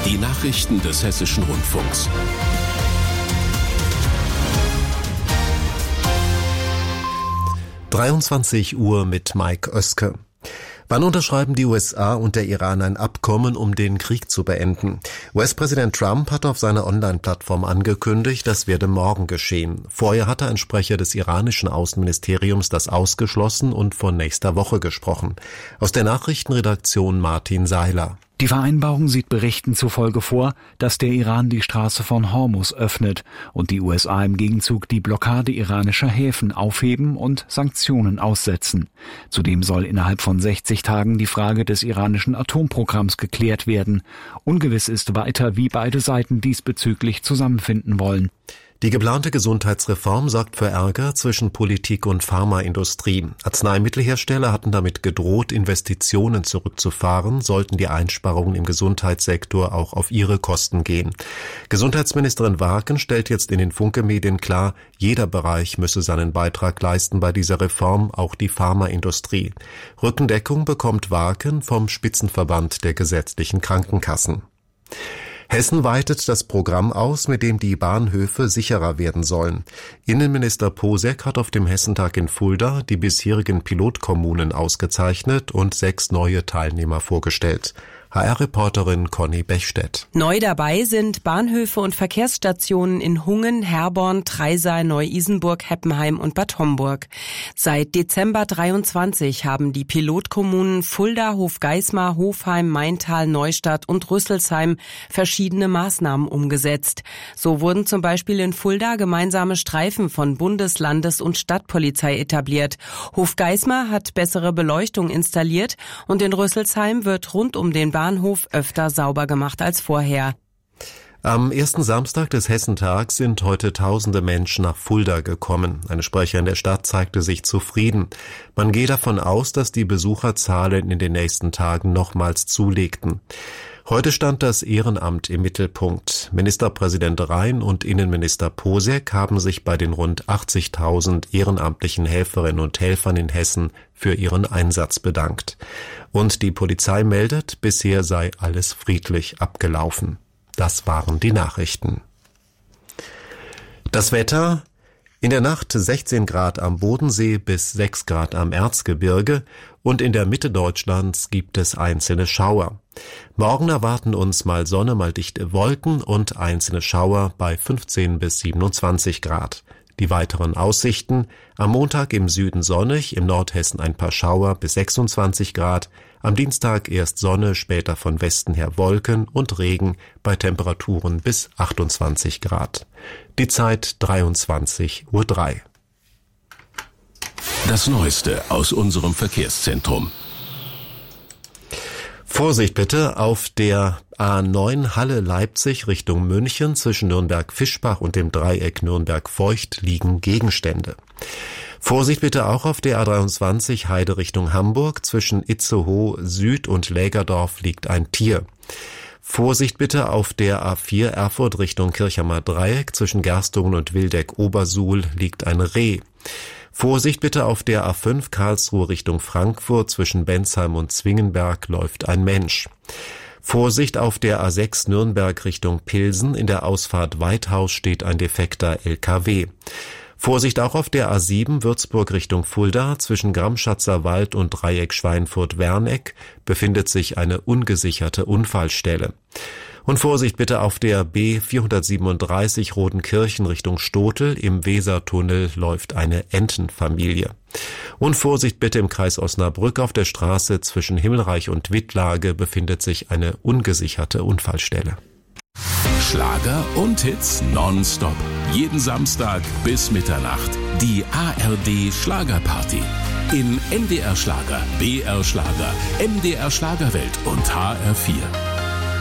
Die Nachrichten des Hessischen Rundfunks. (23 Uhr) mit Mike Oeske. Wann unterschreiben die USA und der Iran ein Abkommen, um den Krieg zu beenden? US-Präsident Trump hat auf seiner Online-Plattform angekündigt, das werde morgen geschehen. Vorher hatte ein Sprecher des iranischen Außenministeriums das ausgeschlossen und von nächster Woche gesprochen. Aus der Nachrichtenredaktion Martin Seiler. Die Vereinbarung sieht Berichten zufolge vor, dass der Iran die Straße von Hormuz öffnet und die USA im Gegenzug die Blockade iranischer Häfen aufheben und Sanktionen aussetzen. Zudem soll innerhalb von 60 Tagen die Frage des iranischen Atomprogramms geklärt werden. Ungewiss ist weiter, wie beide Seiten diesbezüglich zusammenfinden wollen. Die geplante Gesundheitsreform sorgt für Ärger zwischen Politik und Pharmaindustrie. Arzneimittelhersteller hatten damit gedroht, Investitionen zurückzufahren, sollten die Einsparungen im Gesundheitssektor auch auf ihre Kosten gehen. Gesundheitsministerin Warken stellt jetzt in den Funke-Medien klar, jeder Bereich müsse seinen Beitrag leisten bei dieser Reform, auch die Pharmaindustrie. Rückendeckung bekommt Warken vom Spitzenverband der gesetzlichen Krankenkassen. Hessen weitet das Programm aus, mit dem die Bahnhöfe sicherer werden sollen. Innenminister Posek hat auf dem Hessentag in Fulda die bisherigen Pilotkommunen ausgezeichnet und 6 neue Teilnehmer vorgestellt. HR-Reporterin Conny Bechstedt. Neu dabei sind Bahnhöfe und Verkehrsstationen in Hungen, Herborn, Treisa, Neu-Isenburg, Heppenheim und Bad Homburg. Seit Dezember 23 haben die Pilotkommunen Fulda, Hofgeismar, Hofheim, Maintal, Neustadt und Rüsselsheim verschiedene Maßnahmen umgesetzt. So wurden zum Beispiel in Fulda gemeinsame Streifen von Bundes-, Landes- und Stadtpolizei etabliert. Hofgeismar hat bessere Beleuchtung installiert und in Rüsselsheim wird rund um den Bahnhof öfter sauber gemacht als vorher. Am ersten Samstag des Hessentags sind heute tausende Menschen nach Fulda gekommen. Eine Sprecherin der Stadt zeigte sich zufrieden. Man gehe davon aus, dass die Besucherzahlen in den nächsten Tagen nochmals zulegten. Heute stand das Ehrenamt im Mittelpunkt. Ministerpräsident Rhein und Innenminister Posek haben sich bei den rund 80.000 ehrenamtlichen Helferinnen und Helfern in Hessen für ihren Einsatz bedankt. Und die Polizei meldet, bisher sei alles friedlich abgelaufen. Das waren die Nachrichten. Das Wetter: in der Nacht 16 Grad am Bodensee bis 6 Grad am Erzgebirge und in der Mitte Deutschlands gibt es einzelne Schauer. Morgen erwarten uns mal Sonne, mal dichte Wolken und einzelne Schauer bei 15 bis 27 Grad. Die weiteren Aussichten: am Montag im Süden sonnig, im Nordhessen ein paar Schauer bis 26 Grad, am Dienstag erst Sonne, später von Westen her Wolken und Regen bei Temperaturen bis 28 Grad. Die Zeit 23:03 Uhr. Das Neueste aus unserem Verkehrszentrum. Vorsicht bitte, auf der A9 Halle-Leipzig Richtung München zwischen Nürnberg-Fischbach und dem Dreieck Nürnberg-Feucht liegen Gegenstände. Vorsicht bitte auch auf der A23 Heide Richtung Hamburg zwischen Itzehoe Süd und Lägerdorf liegt ein Tier. Vorsicht bitte auf der A4 Erfurt Richtung Kirchheimer Dreieck zwischen Gerstungen und Wildeck-Obersuhl liegt ein Reh. Vorsicht bitte auf der A5 Karlsruhe Richtung Frankfurt zwischen Bensheim und Zwingenberg läuft ein Mensch. Vorsicht auf der A6 Nürnberg Richtung Pilsen, in der Ausfahrt Weithaus steht ein defekter LKW. Vorsicht auch auf der A7 Würzburg Richtung Fulda zwischen Gramschatzer Wald und Dreieck Schweinfurt-Werneck befindet sich eine ungesicherte Unfallstelle. Und Vorsicht bitte auf der B437 Rodenkirchen Richtung Stotel, im Wesertunnel läuft eine Entenfamilie. Und Vorsicht bitte im Kreis Osnabrück auf der Straße zwischen Himmelreich und Wittlage befindet sich eine ungesicherte Unfallstelle. Schlager und Hits nonstop. Jeden Samstag bis Mitternacht. Die ARD Schlagerparty. In NDR Schlager, BR Schlager, MDR Schlagerwelt und HR4.